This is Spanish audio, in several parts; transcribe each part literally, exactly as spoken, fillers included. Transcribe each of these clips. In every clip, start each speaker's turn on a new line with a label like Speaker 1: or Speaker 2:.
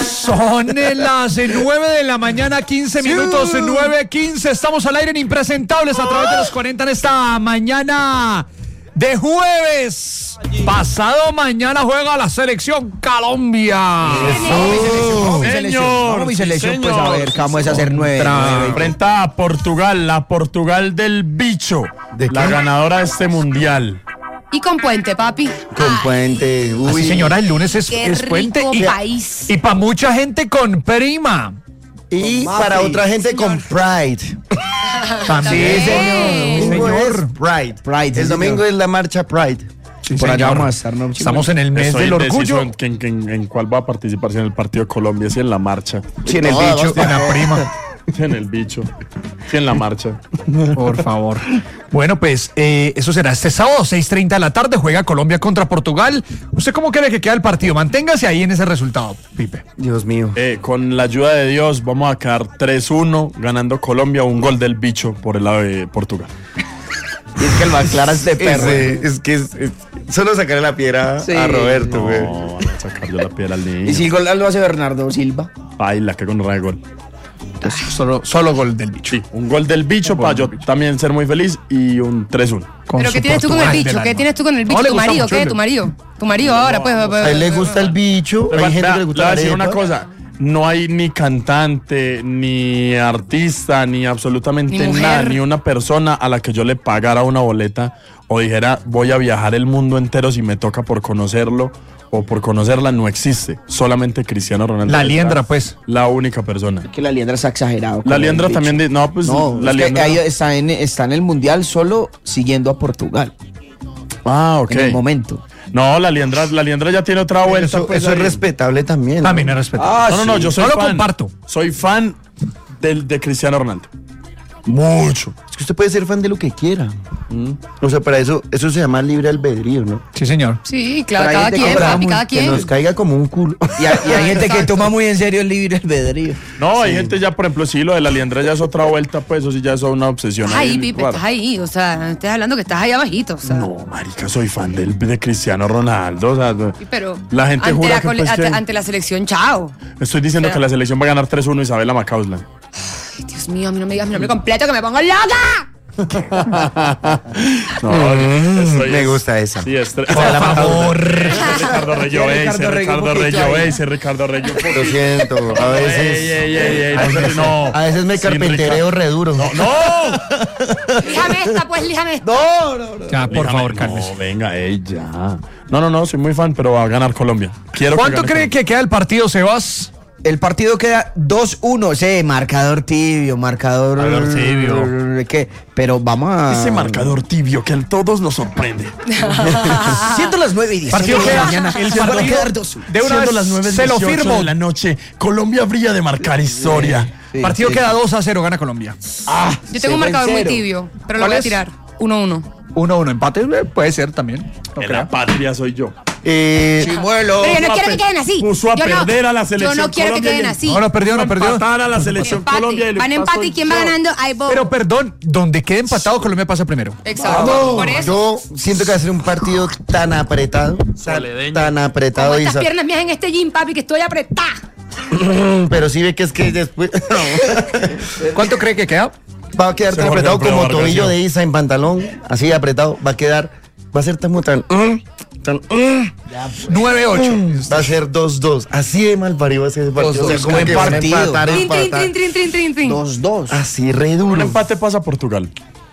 Speaker 1: Son las nueve de la mañana, quince minutos, nueve quince. Estamos al aire en Impresentables a través de los cuarenta en esta mañana de jueves. Pasado mañana juega la selección Colombia.
Speaker 2: Eso. Señor,
Speaker 3: mi selección,
Speaker 2: señor.
Speaker 3: pues a ver, ¿qué vamos a hacer nueve?
Speaker 2: Enfrenta a Portugal, la Portugal del bicho,
Speaker 3: ¿De
Speaker 2: la
Speaker 3: qué?
Speaker 2: ganadora de este mundial.
Speaker 4: Y con puente, papi.
Speaker 3: Con puente. Uy,
Speaker 1: Así, señora, el lunes es,
Speaker 4: Qué
Speaker 1: es puente
Speaker 4: rico
Speaker 1: y,
Speaker 4: país.
Speaker 1: y para mucha gente con prima.
Speaker 3: Y para otra gente con Pride.
Speaker 1: También.
Speaker 3: El domingo
Speaker 1: Señor.
Speaker 3: es Pride.
Speaker 5: Pride, sí,
Speaker 3: El domingo
Speaker 5: señor.
Speaker 3: es la marcha Pride.
Speaker 1: Sí,
Speaker 5: Por allá
Speaker 1: señor.
Speaker 5: vamos a estar, ¿no?
Speaker 1: Estamos en el mes
Speaker 2: Estoy
Speaker 1: del
Speaker 2: indeciso
Speaker 1: orgullo.
Speaker 2: En, en, en, en cuál va a participar, si en el partido de Colombia, si en la marcha,
Speaker 3: Sí, en el
Speaker 1: Todas,
Speaker 3: bicho.
Speaker 1: en la prima.
Speaker 2: si en el bicho, si en la marcha.
Speaker 1: Por favor. Bueno, pues eh, eso será este sábado, seis treinta de la tarde. Juega Colombia contra Portugal. ¿Usted cómo cree que queda el partido? Manténgase ahí en ese resultado, Pipe.
Speaker 3: Dios mío.
Speaker 2: Eh, con la ayuda de Dios vamos a quedar tres uno ganando Colombia, un gol del bicho por el lado de Portugal.
Speaker 5: Y es que el más claro es de perro.
Speaker 3: Ese- es que es, es- solo sacarle la piedra
Speaker 5: Sí.
Speaker 3: a Roberto, güey.
Speaker 2: No, van a sacar yo la piedra al niño.
Speaker 5: Y si el gol lo hace Bernardo Silva.
Speaker 2: Baila, que con de gol.
Speaker 1: Solo, solo gol del bicho.
Speaker 2: Sí, un gol del bicho para yo también ser muy feliz y un tres uno.
Speaker 1: Con
Speaker 4: ¿Pero
Speaker 1: su
Speaker 4: qué tienes tú con el
Speaker 1: Portugal
Speaker 4: bicho?
Speaker 1: del
Speaker 4: ¿Qué
Speaker 1: alma.
Speaker 4: tienes tú con el bicho?
Speaker 1: No, le
Speaker 4: ¿Tu
Speaker 1: gusta
Speaker 4: marido?
Speaker 1: mucho
Speaker 4: ¿Qué?
Speaker 1: el-
Speaker 4: ¿Tu marido? ¿Tu marido ahora? Pues, pues,
Speaker 3: A él le gusta el bicho. Hay gente
Speaker 2: Vea,
Speaker 3: que le
Speaker 2: le
Speaker 3: gusta
Speaker 2: voy a
Speaker 3: la
Speaker 2: decir una
Speaker 3: arepa.
Speaker 2: cosa. No hay ni cantante, ni artista, ni absolutamente
Speaker 4: Ni mujer.
Speaker 2: nada, ni una persona a la que yo le pagara una boleta o dijera voy a viajar el mundo entero si me toca por conocerlo o por conocerla. No existe. Solamente Cristiano Ronaldo.
Speaker 1: La
Speaker 2: es
Speaker 1: liendra, pues.
Speaker 2: La única persona.
Speaker 5: Que la liendra está exagerado. con
Speaker 2: La
Speaker 5: el
Speaker 2: liendra
Speaker 5: bicho.
Speaker 2: también. di- No, pues
Speaker 5: No,
Speaker 2: la
Speaker 5: es que
Speaker 2: liendra.
Speaker 5: ahí está en, está en el mundial solo siguiendo a Portugal.
Speaker 2: Ah, ok.
Speaker 5: En el momento.
Speaker 2: No, la liendra, la liendra ya tiene otra vuelta.
Speaker 3: Eso,
Speaker 2: pues,
Speaker 3: eso es
Speaker 2: ahí.
Speaker 3: respetable también. ¿no?
Speaker 1: También es respetable.
Speaker 5: Ah,
Speaker 2: No, no, no, yo soy
Speaker 1: No lo
Speaker 2: fan.
Speaker 1: comparto.
Speaker 2: Soy fan del, de Cristiano Ronaldo. Mucho.
Speaker 3: Es que usted puede ser fan de lo que quiera. O sea, para eso, eso se llama libre albedrío, ¿no?
Speaker 1: Sí, señor.
Speaker 4: Sí, claro,
Speaker 5: Pero hay
Speaker 4: cada
Speaker 5: gente que
Speaker 4: quien,
Speaker 5: brava
Speaker 4: papi,
Speaker 5: muy-
Speaker 4: cada
Speaker 3: Que
Speaker 4: quien.
Speaker 3: nos caiga como un culo.
Speaker 5: Y hay, y hay gente que
Speaker 4: Exacto.
Speaker 5: toma muy en serio el libre albedrío.
Speaker 2: No, hay gente ya, por ejemplo, sí, lo de la liendra ya es otra vuelta, pues eso sí ya es una obsesión.
Speaker 4: Estás ahí, Pipe,
Speaker 2: rara.
Speaker 4: estás ahí. O sea, estás hablando que estás ahí abajito. O sea.
Speaker 2: No, marica, soy fan del, de Cristiano Ronaldo. O sea,
Speaker 4: Sí, pero
Speaker 2: la gente
Speaker 4: ante
Speaker 2: jura
Speaker 4: la,
Speaker 2: que,
Speaker 4: cole-
Speaker 2: pues,
Speaker 4: ante,
Speaker 2: que-
Speaker 4: ante la selección, chao.
Speaker 2: estoy diciendo
Speaker 4: Pero-
Speaker 2: que la selección va a ganar tres uno Isabela Macauslan.
Speaker 4: Ay, Dios mío, a mí no me digas mi nombre completo que me pongo loca.
Speaker 2: No, estoy-
Speaker 3: Me gusta esa.
Speaker 2: Sí, es tre-
Speaker 1: Por favor.
Speaker 2: Ese Ricardo Reyo,
Speaker 5: Sí,
Speaker 2: ese
Speaker 5: Ricardo Reyo,
Speaker 2: Ricardo
Speaker 5: un poquito
Speaker 2: Reyo,
Speaker 5: ahí.
Speaker 2: ese Ricardo Reyo. un
Speaker 3: Lo
Speaker 2: poquito.
Speaker 3: siento. A veces.
Speaker 2: Ey, ey, ey, ey, no, se- no.
Speaker 3: A veces me
Speaker 2: Sin
Speaker 3: carpintereo
Speaker 2: Ricardo-
Speaker 3: re duro.
Speaker 2: No, no.
Speaker 4: Líjame esta, pues, líjame esta.
Speaker 5: No, no, no.
Speaker 1: Ya, por
Speaker 2: Dígame,
Speaker 1: favor, cálmese.
Speaker 2: No, venga, ey, ya. No, no, no, soy muy fan, pero va a ganar Colombia. Quiero
Speaker 1: ¿Cuánto
Speaker 2: que gane
Speaker 1: cree que queda el partido, Sebas?
Speaker 5: El partido queda dos uno. Ese marcador tibio, marcador.
Speaker 1: Marcador tibio.
Speaker 5: ¿Qué? Pero vamos a.
Speaker 2: Ese marcador tibio que a todos nos sorprende.
Speaker 5: Siendo las nueve y diez
Speaker 1: Partido
Speaker 5: de la
Speaker 1: queda-
Speaker 5: mañana.
Speaker 1: el
Speaker 5: se van a
Speaker 1: partido-
Speaker 5: quedar dos.
Speaker 1: De una
Speaker 2: Siendo
Speaker 1: vez
Speaker 2: las nueve
Speaker 1: se lo
Speaker 2: dieciocho
Speaker 1: firmo.
Speaker 2: de la noche, Colombia brilla de marcar historia.
Speaker 5: Sí,
Speaker 1: Partido
Speaker 5: sí.
Speaker 1: queda dos a cero, gana Colombia.
Speaker 5: Ah,
Speaker 4: Yo tengo un marcador muy
Speaker 5: cero.
Speaker 4: tibio, pero lo
Speaker 1: ¿Cuál
Speaker 4: voy a
Speaker 1: es?
Speaker 4: tirar. uno uno.
Speaker 1: uno uno, empate, eh, puede ser también. No
Speaker 2: En
Speaker 1: crea.
Speaker 2: la patria soy yo.
Speaker 3: Eh,
Speaker 5: Chimuelo.
Speaker 4: Pero yo no
Speaker 2: Puso a
Speaker 4: quiero que
Speaker 2: pe-
Speaker 4: queden así.
Speaker 2: puso a
Speaker 4: Yo no-
Speaker 2: perder a la selección
Speaker 4: Yo no quiero que
Speaker 2: Colombia
Speaker 4: queden
Speaker 2: y-
Speaker 4: así.
Speaker 1: No, no perdió, no perdió.
Speaker 2: Empatar a la selección
Speaker 4: Empate.
Speaker 2: Colombia. y le
Speaker 4: Van
Speaker 2: paso
Speaker 4: empate y
Speaker 2: el
Speaker 4: quién va
Speaker 2: yo.
Speaker 4: ganando. Ahí voy.
Speaker 1: Pero perdón, donde quede empatado, Colombia pasa primero.
Speaker 4: Exacto. Por eso.
Speaker 3: yo siento que va a ser un partido tan apretado. Tan,
Speaker 2: Soledeño.
Speaker 3: tan apretado.
Speaker 4: Como
Speaker 3: y
Speaker 4: estas
Speaker 3: sa-
Speaker 4: piernas mías en este gym, papi, que estoy apretada.
Speaker 3: Pero sí ve que es que después.
Speaker 1: ¿Cuánto cree que queda?
Speaker 3: Va a quedar
Speaker 2: Se
Speaker 3: tan
Speaker 2: Jorge
Speaker 3: apretado
Speaker 2: Alfredo
Speaker 3: como
Speaker 2: Vargas
Speaker 3: tobillo
Speaker 2: Llosa.
Speaker 3: de Isa en pantalón. Así apretado. Va a quedar. Va a ser tan tan. tan
Speaker 1: nueve ocho.
Speaker 3: va a ser dos dos. Así de mal parido va a ser ese partido.
Speaker 5: Dos, dos,
Speaker 3: como
Speaker 5: buen
Speaker 3: que van a
Speaker 5: partido.
Speaker 3: empatar,
Speaker 4: Trin, trin,
Speaker 3: empatar.
Speaker 4: trin, trin, trin, trin, trin.
Speaker 5: Dos, dos.
Speaker 3: Así re
Speaker 2: Un
Speaker 3: duro.
Speaker 2: empate pasa a Portugal.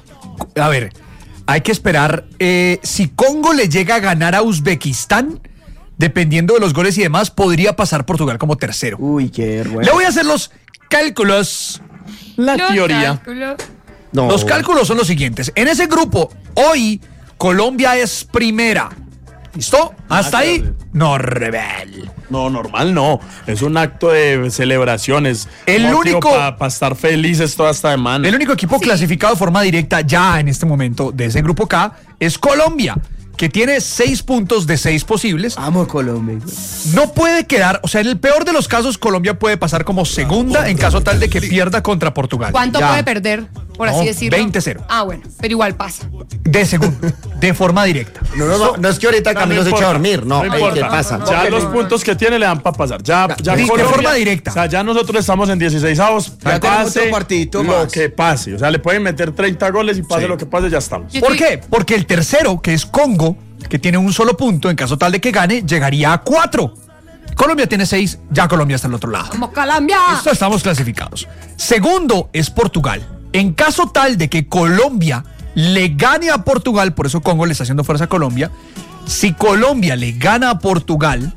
Speaker 1: A ver, hay que esperar. eh, si Congo le llega a ganar a Uzbekistán, dependiendo de los goles y demás, podría pasar Portugal como tercero.
Speaker 5: Uy, qué
Speaker 1: Le
Speaker 5: bueno.
Speaker 1: voy a hacer los cálculos.
Speaker 2: La
Speaker 4: Los
Speaker 2: teoría.
Speaker 4: cálculos.
Speaker 3: No.
Speaker 1: Los cálculos son los siguientes. En ese grupo, hoy, Colombia es primera. ¿Listo? Hasta ahí, no rebel.
Speaker 2: No, normal no. Es un acto de celebraciones.
Speaker 1: El único-
Speaker 2: Para estar felices toda esta semana.
Speaker 1: El único equipo clasificado de forma directa ya en este momento de ese grupo K es Colombia, que tiene seis puntos de seis posibles.
Speaker 5: Amo Colombia.
Speaker 1: No puede quedar, o sea, en el peor de los casos, Colombia puede pasar como segunda en caso tal de que pierda contra Portugal.
Speaker 4: ¿Cuánto
Speaker 5: Ya.
Speaker 4: puede perder? por
Speaker 1: No,
Speaker 4: así decirlo.
Speaker 1: veinte cero.
Speaker 4: Ah, bueno, pero igual pasa.
Speaker 1: De segundo, de forma directa.
Speaker 3: No, no, no, no es que ahorita
Speaker 2: No,
Speaker 3: Camilo
Speaker 2: no
Speaker 3: se echa a
Speaker 2: importa,
Speaker 3: dormir, no,
Speaker 2: no
Speaker 3: ahí
Speaker 2: importa.
Speaker 3: qué pasa.
Speaker 2: Ya los puntos que tiene le dan para pasar. Ya, ya
Speaker 1: de
Speaker 2: Colombia-
Speaker 1: forma directa.
Speaker 2: O sea, ya nosotros estamos en dieciséis avos.
Speaker 5: Ya tenemos otro
Speaker 2: Pase
Speaker 5: partidito
Speaker 2: lo
Speaker 5: más.
Speaker 2: que pase. O sea, le pueden meter treinta goles y pase
Speaker 1: Sí.
Speaker 2: lo que pase, ya estamos.
Speaker 4: Yo
Speaker 1: ¿Por
Speaker 4: estoy-
Speaker 1: qué? Porque el tercero, que es Congo, que tiene un solo punto, en caso tal de que gane, llegaría a cuatro. Colombia tiene seis, ya Colombia está al otro lado.
Speaker 4: ¡Vamos, Colombia!
Speaker 1: Esto estamos clasificados. Segundo es Portugal. En caso tal de que Colombia le gane a Portugal, por eso Congo le está haciendo fuerza a Colombia, si Colombia le gana a Portugal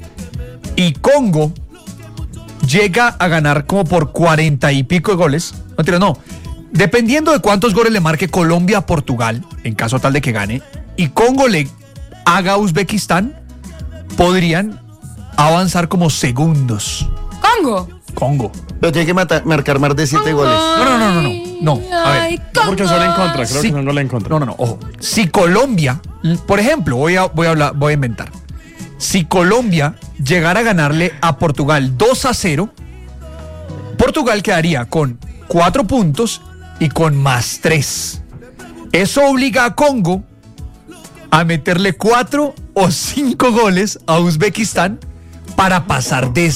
Speaker 1: y Congo llega a ganar como por cuarenta y pico de goles, no, mentira, no, dependiendo de cuántos goles le marque Colombia a Portugal, en caso tal de que gane, y Congo le haga a Uzbekistán, podrían avanzar como segundos.
Speaker 4: ¡Congo!
Speaker 1: Congo.
Speaker 3: Pero tiene que mata- marcar más de siete goles.
Speaker 1: No, no, no, no, no. No, a ver.
Speaker 4: Ay,
Speaker 2: No, porque son en contra, creo
Speaker 1: Sí.
Speaker 2: que son goles en contra.
Speaker 1: No, no, no, ojo. Si Colombia, por ejemplo, voy a, voy a hablar, voy a inventar. Si Colombia llegara a ganarle a Portugal dos a cero, Portugal quedaría con cuatro puntos y con más tres. Eso obliga a Congo a meterle cuatro o cinco goles a Uzbekistán para pasar de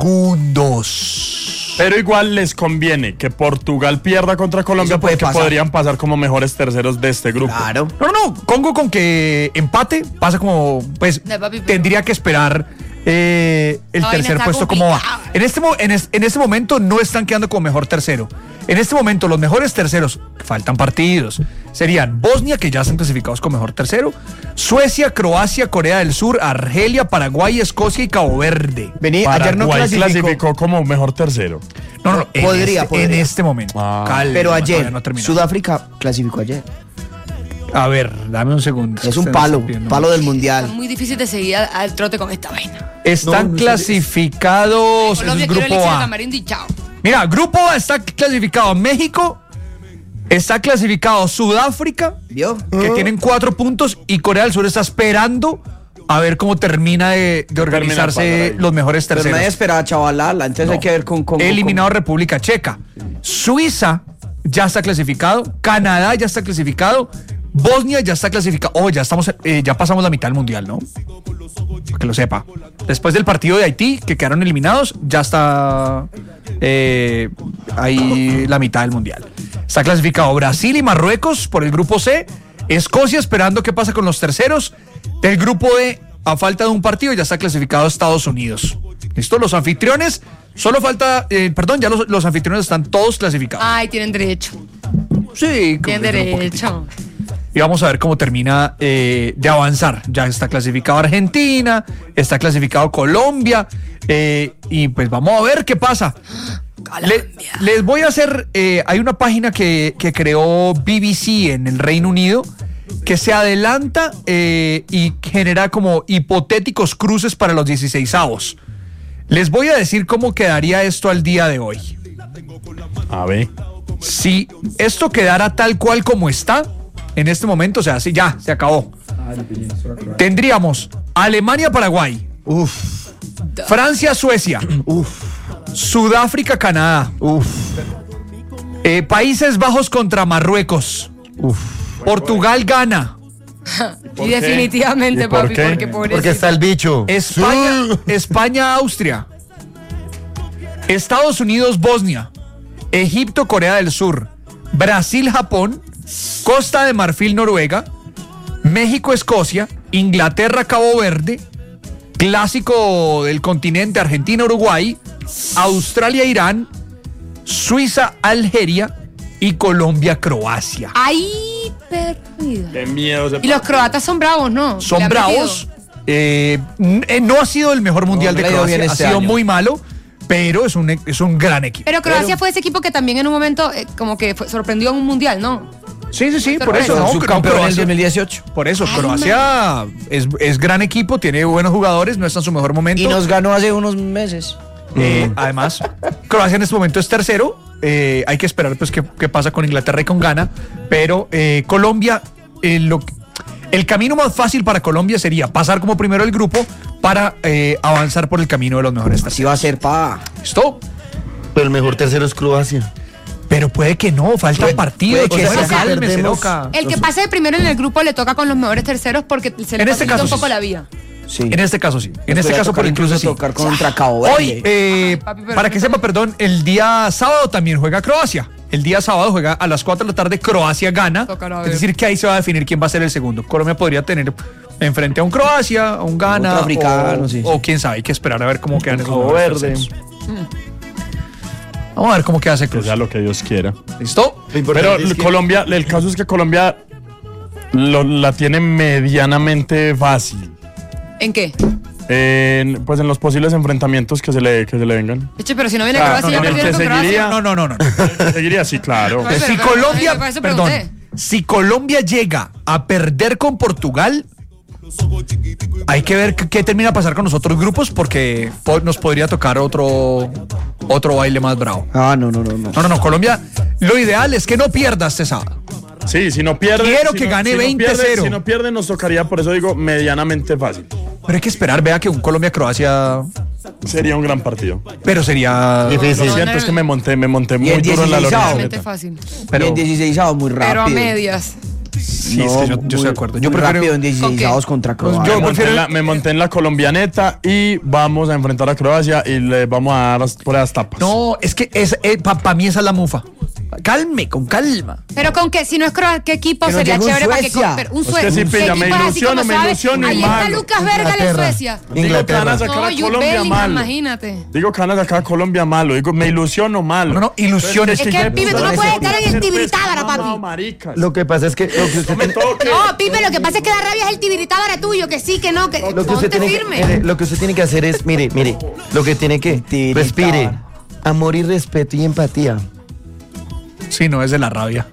Speaker 1: segundos.
Speaker 2: Pero igual les conviene que Portugal pierda contra Colombia
Speaker 5: Eso puede
Speaker 2: porque
Speaker 5: pasar.
Speaker 2: podrían pasar como mejores terceros de este grupo.
Speaker 5: Claro.
Speaker 1: No, no, no. Congo con que empate pasa como, pues,
Speaker 4: De papi, pero-
Speaker 1: tendría que esperar eh, el
Speaker 4: La vaina
Speaker 1: tercer
Speaker 4: está
Speaker 1: puesto como va.
Speaker 4: complicada.
Speaker 1: En este, mo- en, es- en este momento no están quedando como mejor tercero. En este momento los mejores terceros, faltan partidos, serían Bosnia, que ya están clasificados como mejor tercero, Suecia, Croacia, Corea del Sur, Argelia, Paraguay, Escocia y Cabo Verde.
Speaker 5: Vení, ayer no
Speaker 2: Paraguay
Speaker 5: clasificó.
Speaker 2: clasificó como mejor tercero.
Speaker 1: No, no, no, en
Speaker 5: Podría,
Speaker 1: este,
Speaker 5: podría.
Speaker 1: en este momento.
Speaker 2: Ah.
Speaker 1: Calma,
Speaker 5: Pero
Speaker 1: todavía
Speaker 5: ayer,
Speaker 1: no ha terminado.
Speaker 5: Sudáfrica clasificó ayer.
Speaker 1: A ver, dame un segundo.
Speaker 5: Es un
Speaker 1: Ustedes
Speaker 5: palo,
Speaker 1: están pidiendo
Speaker 5: palo
Speaker 1: mucho.
Speaker 5: del
Speaker 4: Es
Speaker 5: mundial.
Speaker 4: muy difícil de seguir al, al trote con esta vaina.
Speaker 1: Están
Speaker 3: No, no sé.
Speaker 1: clasificados en
Speaker 4: Colombia
Speaker 1: el
Speaker 4: quiero
Speaker 1: grupo
Speaker 4: elixir de
Speaker 1: A.
Speaker 4: tamarindo y chao.
Speaker 1: Mira, grupo A está clasificado México, está clasificado Sudáfrica,
Speaker 5: ¿Vio?
Speaker 1: que tienen cuatro puntos, y Corea del Sur está esperando a ver cómo termina de, de organizarse
Speaker 2: pasar ahí.
Speaker 1: los mejores
Speaker 5: Pero
Speaker 1: terceros.
Speaker 5: nadie esperaba chavalala, entonces
Speaker 1: No.
Speaker 5: hay que ver con... con
Speaker 1: Eliminado República Checa. Suiza ya está clasificado, Canadá ya está clasificado, Bosnia ya está clasificado. Oh, ya estamos, eh, ya pasamos la mitad del mundial, ¿no? Para que lo sepa. Después del partido de Haití, que quedaron eliminados, ya está eh, ahí la mitad del mundial. Está clasificado Brasil y Marruecos por el grupo C. Escocia esperando qué pasa con los terceros. Del grupo D, a falta de un partido, ya está clasificado Estados Unidos. ¿Listo? Los anfitriones, solo falta, eh, perdón, ya los, los anfitriones están todos clasificados.
Speaker 4: Ay, tienen derecho.
Speaker 1: Sí, como
Speaker 4: Tienen
Speaker 1: dicen un poquitico.
Speaker 4: derecho.
Speaker 1: Y vamos a ver cómo termina eh, de avanzar. Ya está clasificado Argentina, está clasificado Colombia, eh, y pues vamos a ver qué pasa. Le- les voy a hacer, eh, hay una página que, que creó B B C en el Reino Unido que se adelanta eh, y genera como hipotéticos cruces para los dieciseisavos. Les voy a decir cómo quedaría esto al día de hoy.
Speaker 2: A ver.
Speaker 1: Si esto quedara tal cual como está en este momento, o sea, si ya se acabó, tendríamos Alemania-Paraguay,
Speaker 3: Uf,
Speaker 1: Francia-Suecia,
Speaker 3: uf,
Speaker 1: Sudáfrica-Canadá,
Speaker 3: uf,
Speaker 1: eh, Países Bajos contra Marruecos,
Speaker 3: uf.
Speaker 1: Portugal-Ghana,
Speaker 2: ¿Por
Speaker 4: Y
Speaker 2: qué?
Speaker 4: definitivamente,
Speaker 2: ¿Y por
Speaker 4: papi,
Speaker 2: qué?
Speaker 4: porque pobrecito.
Speaker 3: Porque está el bicho.
Speaker 1: España,
Speaker 3: Sí.
Speaker 1: España-Austria, Estados Unidos-Bosnia, Egipto-Corea del Sur, Brasil-Japón, Costa de Marfil-Noruega, México-Escocia, Inglaterra-Cabo Verde, clásico del continente Argentina-Uruguay, Australia-Irán, Suiza-Algeria y Colombia-Croacia.
Speaker 4: Ay, perdida.
Speaker 2: Qué miedo. ese
Speaker 4: Y los croatas son bravos, ¿no?
Speaker 1: Son
Speaker 4: Le han
Speaker 1: bravos.
Speaker 4: metido.
Speaker 1: Eh, n- eh, no ha sido el mejor mundial
Speaker 5: No,
Speaker 1: de
Speaker 5: no le ha ido
Speaker 1: Croacia,
Speaker 5: bien
Speaker 1: ha
Speaker 5: este
Speaker 1: sido
Speaker 5: año.
Speaker 1: muy malo, pero es un, e- es un gran equipo.
Speaker 4: Pero Croacia fue ese equipo que también en un momento eh, como que fue- sorprendió en un mundial, ¿no?
Speaker 1: Sí, sí, sí, por
Speaker 4: Sorpresa.
Speaker 1: eso. No,
Speaker 5: Subcampeón en el
Speaker 1: Croacia-
Speaker 5: dos mil dieciocho.
Speaker 1: Por eso, Croacia es, es gran equipo, tiene buenos jugadores, no está en su mejor momento.
Speaker 5: Y nos ganó hace unos meses.
Speaker 1: Eh, además, Croacia en este momento es tercero. eh, hay que esperar pues qué, qué pasa con Inglaterra y con Ghana. Pero eh, Colombia, eh, lo, el camino más fácil para Colombia sería pasar como primero el grupo para eh, avanzar por el camino de los mejores
Speaker 5: Así
Speaker 1: terceros.
Speaker 5: va a ser, pa.
Speaker 1: ¿Listo?
Speaker 3: Pero el mejor tercero es Croacia.
Speaker 1: Pero puede que no, faltan
Speaker 3: Puede-
Speaker 1: partidos.
Speaker 3: puede que
Speaker 1: Bueno,
Speaker 4: sea que
Speaker 1: cálmese,
Speaker 3: perdemos-
Speaker 1: loca.
Speaker 4: El que pase de primero en el grupo le toca con los mejores terceros porque se le
Speaker 1: En este
Speaker 4: facilita
Speaker 1: caso
Speaker 4: un
Speaker 1: sí.
Speaker 4: poco la vía.
Speaker 5: Sí.
Speaker 1: En este caso sí. En este
Speaker 5: Puede
Speaker 1: caso,
Speaker 5: tocar
Speaker 1: por incluso sí.
Speaker 5: tocar contra Cabo Verde.
Speaker 1: Hoy, eh,
Speaker 4: papi, pero
Speaker 1: para
Speaker 4: no
Speaker 1: que
Speaker 4: me-
Speaker 1: sepa, perdón, el día sábado también juega Croacia. El día sábado juega a las cuatro de la tarde, Croacia gana.
Speaker 4: Tocará
Speaker 1: Es
Speaker 4: ver.
Speaker 1: decir, que ahí se va a definir quién va a ser el segundo. Colombia podría tener enfrente a un Croacia, a un Ghana,
Speaker 5: Otro africano,
Speaker 1: o,
Speaker 5: sí, sí.
Speaker 1: o quién sabe, hay que esperar a ver cómo quedan esos
Speaker 2: Cabo
Speaker 1: mejores
Speaker 2: Verde.
Speaker 1: terceros. Vamos a ver cómo queda ese
Speaker 2: Que sea
Speaker 1: cruce.
Speaker 2: lo que Dios quiera.
Speaker 1: ¿Listo?
Speaker 3: Lo importante
Speaker 2: Pero
Speaker 3: es que-
Speaker 2: Colombia, el caso es que Colombia lo- la tiene medianamente fácil.
Speaker 4: ¿En qué?
Speaker 2: En, pues en los posibles enfrentamientos que se le, que se le vengan.
Speaker 4: Eche, pero si no viene
Speaker 2: Ah,
Speaker 4: Croacia,
Speaker 2: no,
Speaker 4: ya
Speaker 2: en el
Speaker 4: perdieron
Speaker 2: que
Speaker 4: con Croacia.
Speaker 2: seguiría-
Speaker 1: No, no, no, no. no.
Speaker 2: Seguiría, sí, claro.
Speaker 4: Ay,
Speaker 1: si
Speaker 4: pero-
Speaker 1: Colombia,
Speaker 4: ay, por eso
Speaker 1: perdón,
Speaker 4: pregunté.
Speaker 1: si Colombia llega a perder con Portugal, hay que ver qué, qué termina a pasar con los otros grupos porque po- nos podría tocar otro otro baile más bravo.
Speaker 5: Ah, no, no, no, no.
Speaker 1: No, no, no, Colombia, lo ideal es que no pierda este sábado.
Speaker 2: Sí, si no pierde.
Speaker 1: Quiero
Speaker 2: si
Speaker 1: que
Speaker 2: no-
Speaker 1: gane
Speaker 2: si no
Speaker 1: veinte
Speaker 2: pierde-
Speaker 1: cero.
Speaker 2: Si no pierde, nos tocaría, por eso digo, medianamente fácil.
Speaker 1: Pero hay que esperar, vea que un Colombia-Croacia,
Speaker 2: Sería un gran partido.
Speaker 1: pero sería...
Speaker 3: Difícil.
Speaker 2: Lo
Speaker 4: No,
Speaker 2: siento,
Speaker 4: no,
Speaker 2: es que
Speaker 4: no.
Speaker 2: me monté, me monté muy
Speaker 5: el
Speaker 2: duro en la
Speaker 5: dieciséis
Speaker 4: Realmente
Speaker 2: loreta.
Speaker 4: fácil.
Speaker 1: Pero,
Speaker 5: Y en dieciséis muy rápido.
Speaker 4: Pero a medias.
Speaker 1: sí,
Speaker 5: No,
Speaker 1: es que yo, yo
Speaker 5: muy-
Speaker 1: estoy de acuerdo. Yo
Speaker 5: muy
Speaker 1: prefiero...
Speaker 5: rápido en dieciséis
Speaker 4: qué?
Speaker 5: contra
Speaker 1: Pues
Speaker 5: Croacia.
Speaker 1: yo
Speaker 2: Me monté,
Speaker 1: prefiero-
Speaker 2: en la, me monté en la colombianeta y vamos a enfrentar a Croacia y le vamos a dar las- por las tapas.
Speaker 1: No, es que es, para mí esa es la mufa. Calme, con calma.
Speaker 4: Pero con que si no es Croacia, ¿qué equipo
Speaker 5: Que nos
Speaker 4: sería
Speaker 5: llegue un
Speaker 4: chévere para que
Speaker 5: Suecia.
Speaker 4: con- pero un
Speaker 2: Pues que
Speaker 4: Suecia?
Speaker 2: sí,
Speaker 4: ¿Qué
Speaker 2: pilla, me
Speaker 4: equipo es así
Speaker 2: ilusiono,
Speaker 4: como
Speaker 2: me
Speaker 4: suave?
Speaker 2: ilusiono y
Speaker 4: Ahí está
Speaker 2: malo.
Speaker 4: Lucas Vergara en
Speaker 3: Inglaterra.
Speaker 4: Suecia.
Speaker 2: Digo que van a
Speaker 3: Inglaterra.
Speaker 2: sacar
Speaker 4: No,
Speaker 2: a
Speaker 4: Jude
Speaker 2: Colombia
Speaker 4: Bellingham,
Speaker 2: malo.
Speaker 4: imagínate.
Speaker 2: Digo que van a sacar a Colombia malo. Digo, me ilusiono malo.
Speaker 1: No, no, ilusiones.
Speaker 4: Es que, pibe, tú no puedes estar en el Tibiritábara, papi.
Speaker 2: No, maricas.
Speaker 3: Lo que pasa es que lo que usted
Speaker 2: No me
Speaker 3: tiene,
Speaker 2: toque.
Speaker 4: No, Pipe, lo que pasa es que la rabia es el tibiritábara tuyo, que sí, que no, que
Speaker 3: lo que usted
Speaker 4: ponte
Speaker 3: tiene que,
Speaker 4: firme.
Speaker 3: mire, lo que usted tiene que hacer es, mire, mire, lo que tiene que
Speaker 5: Tiritar.
Speaker 3: respire, amor y respeto y empatía.
Speaker 1: Sí, no, es de la rabia.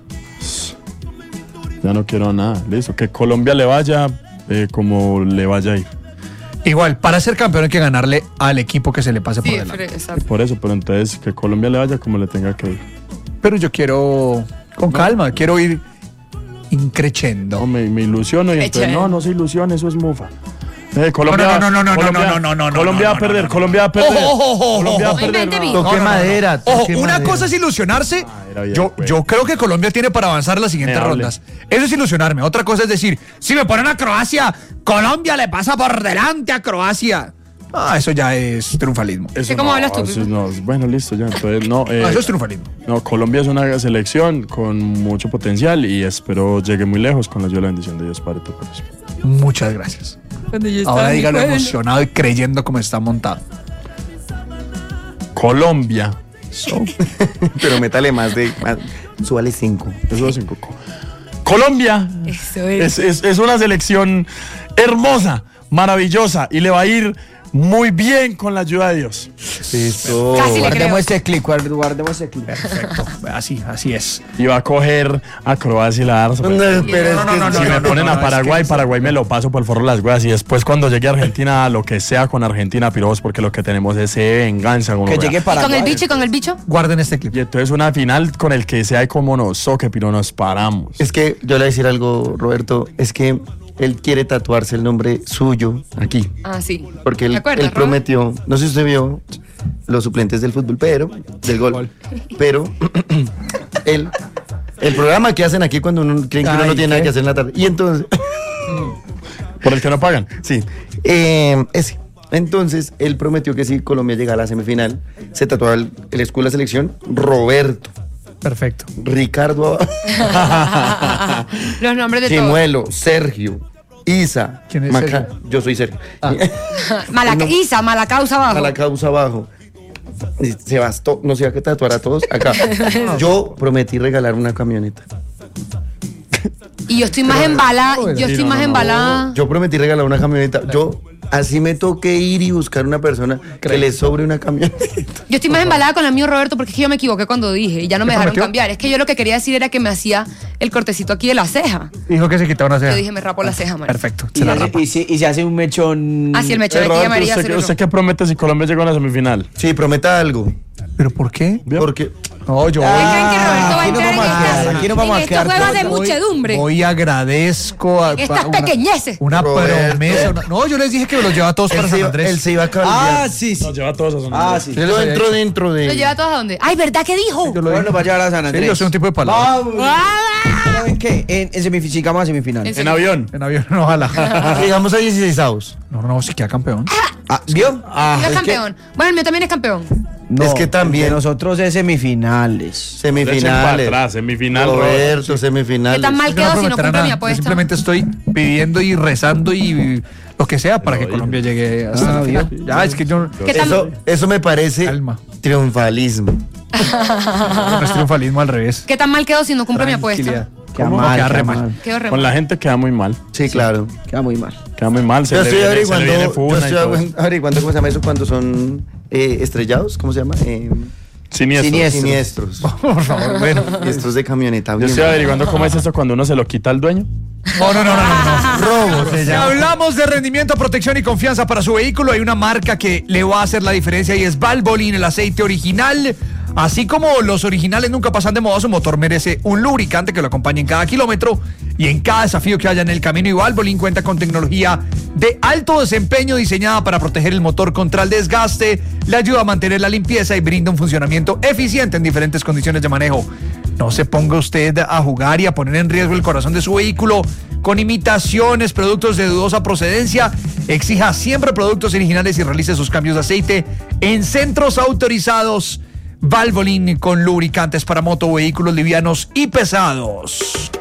Speaker 2: Ya no quiero nada. Listo. Que Colombia le vaya eh, como le vaya a ir.
Speaker 1: Igual, para ser campeón hay que ganarle al equipo que se le pase
Speaker 4: Sí,
Speaker 1: por delante.
Speaker 4: exacto.
Speaker 2: Por eso, pero entonces que Colombia le vaya como le tenga que ir.
Speaker 1: Pero yo quiero, con calma, quiero ir increchendo.
Speaker 2: No, me, me ilusiono y entonces,
Speaker 4: Eche.
Speaker 2: no, no se ilusione, eso es mufa. Eh, Colombia,
Speaker 1: No, no, no, no, no,
Speaker 2: Colombia,
Speaker 1: no, no, no, no,
Speaker 2: Colombia
Speaker 1: no,
Speaker 2: va a
Speaker 1: no,
Speaker 2: perder,
Speaker 1: no, no.
Speaker 2: Colombia va a perder.
Speaker 1: Ojo, ojo, ojo,
Speaker 2: Colombia va a
Speaker 4: ojo.
Speaker 2: perder.
Speaker 4: Invente
Speaker 2: no.
Speaker 4: bien.
Speaker 3: Toque madera,
Speaker 1: Ojo,
Speaker 3: toque
Speaker 1: una
Speaker 3: madera.
Speaker 1: cosa es ilusionarse.
Speaker 2: era bien,
Speaker 1: Yo,
Speaker 2: pues.
Speaker 1: yo creo que Colombia tiene para avanzar las siguientes
Speaker 2: Me hable.
Speaker 1: rondas. Eso es ilusionarme. Otra cosa es decir, si me ponen a Croacia, Colombia le pasa por delante a Croacia. Ah, eso ya es triunfalismo.
Speaker 2: Eso
Speaker 4: ¿Cómo
Speaker 2: no,
Speaker 4: hablas tú,
Speaker 2: eso
Speaker 4: Pipe?
Speaker 2: no, bueno, listo, ya. Entonces, no, eh,
Speaker 1: Ah, eso es triunfalismo.
Speaker 2: no, Colombia es una selección con mucho potencial y espero llegue muy lejos con la ayuda y la bendición de Dios Padre Todopoderoso.
Speaker 1: Muchas gracias. Ahora dígalo emocionado y creyendo como está montado.
Speaker 2: Colombia.
Speaker 3: Pero métale más de, más, súbale cinco.
Speaker 2: Eso es cinco. Colombia
Speaker 4: Eso es.
Speaker 2: es, es, es una selección hermosa, maravillosa y le va a ir muy bien con la ayuda de Dios.
Speaker 3: Eso.
Speaker 4: Casi le creo.
Speaker 5: Guardemos este clip, guard- guardemos este clip.
Speaker 1: Perfecto. Así, así es.
Speaker 2: Y va a coger a Croacia y la dar.
Speaker 3: No, pero es que-
Speaker 1: no, no,
Speaker 2: Si
Speaker 1: no,
Speaker 2: me ponen
Speaker 1: no,
Speaker 2: a
Speaker 1: no, es
Speaker 2: Paraguay,
Speaker 1: que-
Speaker 2: Paraguay me lo paso por el forro de las huevas. Y después, cuando llegue a Argentina, lo que sea con Argentina, pirojos, porque lo que tenemos es eh, venganza.
Speaker 5: Que
Speaker 2: gonorrea.
Speaker 5: llegue
Speaker 4: ¿Y
Speaker 5: para
Speaker 4: con el bicho y con el bicho?
Speaker 1: Guarden este clip.
Speaker 2: Y entonces, una final con el que sea y como nos soque, pero nos paramos.
Speaker 3: Es que yo le voy a decir algo, Roberto, es que él quiere tatuarse el nombre suyo aquí.
Speaker 4: Ah, sí.
Speaker 3: Porque
Speaker 4: ¿Te
Speaker 3: él,
Speaker 4: acuerdas,
Speaker 3: él
Speaker 4: Robert?
Speaker 3: prometió, no sé si usted vio los suplentes del fútbol, pero, del gol, pero él, el programa que hacen aquí cuando uno creen que uno no
Speaker 1: Ay,
Speaker 3: tiene nada
Speaker 1: ¿qué?
Speaker 3: que hacer en la tarde. Y entonces,
Speaker 2: Por el que no pagan.
Speaker 3: sí, eh, ese. Entonces, él prometió que si Colombia llega a la semifinal, se tatuaba el, el escudo de la selección, Roberto,
Speaker 1: Perfecto.
Speaker 3: Ricardo,
Speaker 4: Los nombres de todos.
Speaker 3: Chimuelo, Sergio, Isa,
Speaker 1: ¿Quién es
Speaker 3: Maca-
Speaker 1: Sergio?
Speaker 3: yo soy Sergio.
Speaker 4: Malaca Isa, Malacausa abajo.
Speaker 3: A la causa abajo. Y se bastó, no sé a qué tatuar a todos acá. Yo prometí regalar una camioneta.
Speaker 4: Y yo estoy más embalada, yo estoy más embalada.
Speaker 3: Yo prometí regalar una camioneta. Yo así me toqué ir y buscar una persona que le sobre una camioneta.
Speaker 4: Yo estoy más embalada con el mío Roberto porque es que yo me equivoqué cuando dije y ya no me
Speaker 1: ¿Qué
Speaker 4: dejaron
Speaker 1: prometió?
Speaker 4: cambiar. Es que yo lo que quería decir era que me hacía el cortecito aquí de la ceja.
Speaker 1: Dijo que se quitaba una ceja.
Speaker 4: Yo dije, me rapo la ceja, man.
Speaker 1: Perfecto.
Speaker 5: Y
Speaker 1: Se la
Speaker 5: se,
Speaker 1: rapa.
Speaker 5: y, se, y se hace un mechón.
Speaker 4: Así el mechón
Speaker 2: Eh,
Speaker 4: aquí
Speaker 2: Roberto,
Speaker 4: llamaría
Speaker 2: ¿usted, qué-
Speaker 4: cerebro.
Speaker 2: ¿Usted qué promete si Colombia llega a la semifinal?
Speaker 3: Sí, prometa algo.
Speaker 1: ¿Pero por qué?
Speaker 2: ¿Vio?
Speaker 3: Porque
Speaker 1: No, yo
Speaker 4: ¿Qué
Speaker 1: voy,
Speaker 4: creen que Roberto va a
Speaker 5: aquí nos
Speaker 4: entrar en
Speaker 5: vamos a
Speaker 4: estas,
Speaker 5: quedar, aquí nos vamos
Speaker 4: en
Speaker 5: a quedar
Speaker 4: estos juegos de
Speaker 5: todos.
Speaker 4: muchedumbre?
Speaker 1: voy y agradezco a,
Speaker 4: En estas
Speaker 1: a una,
Speaker 4: pequeñeces.
Speaker 1: una
Speaker 3: Roberto.
Speaker 1: promesa. una- no, yo les dije que me los lleva a todos para
Speaker 3: Él
Speaker 1: San
Speaker 3: se,
Speaker 1: Andrés.
Speaker 3: él se iba a
Speaker 5: Ah,
Speaker 3: cambiar.
Speaker 5: sí, sí.
Speaker 2: Nos lleva a todos a San
Speaker 5: Ah,
Speaker 2: Andrés.
Speaker 5: sí.
Speaker 1: Yo les
Speaker 3: Yo
Speaker 1: había
Speaker 3: entro
Speaker 1: dicho.
Speaker 3: dentro de.
Speaker 4: ¿Lo lleva a todos a dónde? Ay, ¿verdad que dijo?
Speaker 1: Yo lo
Speaker 5: Bueno,
Speaker 1: dije.
Speaker 5: va a llevar a San Andrés.
Speaker 1: Sí, yo soy un tipo de palabra.
Speaker 5: Vamos.
Speaker 4: ¡Ah!
Speaker 5: ¿Saben qué? En, en semifinal, a semifinal.
Speaker 4: En
Speaker 2: En avión.
Speaker 1: En avión, no, ojalá.
Speaker 3: Llegamos a dieciséis avos.
Speaker 1: No, no, si queda campeón.
Speaker 5: Ah, ¿vio? Ah,
Speaker 4: Él es
Speaker 5: es
Speaker 4: campeón. Bueno, el mío también es campeón.
Speaker 5: No,
Speaker 3: Es que también-
Speaker 5: el de nosotros es semifinales.
Speaker 3: Semifinales.
Speaker 2: Echen para atrás, semifinal,
Speaker 3: Roberto, semifinales.
Speaker 4: ¿Qué tan mal
Speaker 1: Yo
Speaker 4: quedó si no
Speaker 1: prometeré
Speaker 4: cumple mi
Speaker 1: nada. Yo
Speaker 4: apuesta?
Speaker 1: simplemente estoy pidiendo y rezando y lo que sea para que Colombia llegue hasta
Speaker 5: Ah,
Speaker 1: la final.
Speaker 5: ¿vio?
Speaker 1: Ya, es que yo
Speaker 4: ¿Qué tan-
Speaker 3: Eso, eso me parece
Speaker 1: Calma.
Speaker 3: triunfalismo.
Speaker 1: no es triunfalismo al revés.
Speaker 4: ¿Qué tan mal quedó si no cumple mi apuesta?
Speaker 1: Tranquilidad.
Speaker 5: Queda
Speaker 1: ¿Cómo?
Speaker 5: mal,
Speaker 1: Queda
Speaker 5: queda
Speaker 1: re
Speaker 5: mal.
Speaker 1: mal.
Speaker 4: Quedó re
Speaker 2: Con
Speaker 4: mal.
Speaker 2: la gente queda muy mal.
Speaker 3: Sí, claro.
Speaker 5: Queda muy mal.
Speaker 2: Queda muy mal. Se
Speaker 3: Yo
Speaker 2: le
Speaker 3: estoy
Speaker 2: viene- se le
Speaker 3: averiguando,
Speaker 2: viene
Speaker 3: yo
Speaker 2: funa y
Speaker 3: estoy
Speaker 2: todo.
Speaker 3: averiguando cómo se llama eso cuando son eh, estrellados, ¿cómo se llama? Eh,
Speaker 2: Siniestro.
Speaker 5: Siniestro.
Speaker 3: siniestros.
Speaker 1: Por favor, bueno.
Speaker 3: Estos de camioneta.
Speaker 2: Yo
Speaker 3: bien
Speaker 2: estoy
Speaker 3: mal.
Speaker 2: averiguando cómo es eso cuando uno se lo quita al dueño.
Speaker 1: No, no, no, no, no. no.
Speaker 3: Robo se
Speaker 1: Si
Speaker 3: llama.
Speaker 1: hablamos de rendimiento, protección y confianza para su vehículo, hay una marca que le va a hacer la diferencia y es Valvoline, el aceite original. Así como los originales nunca pasan de moda, su motor merece un lubricante que lo acompañe en cada kilómetro y en cada desafío que haya en el camino. Y Valvoline cuenta con tecnología de alto desempeño diseñada para proteger el motor contra el desgaste, le ayuda a mantener la limpieza y brinda un funcionamiento eficiente en diferentes condiciones de manejo. No se ponga usted a jugar y a poner en riesgo el corazón de su vehículo con imitaciones, productos de dudosa procedencia. Exija siempre productos originales y realice sus cambios de aceite en centros autorizados. Valvoline con lubricantes para moto, vehículos livianos y pesados.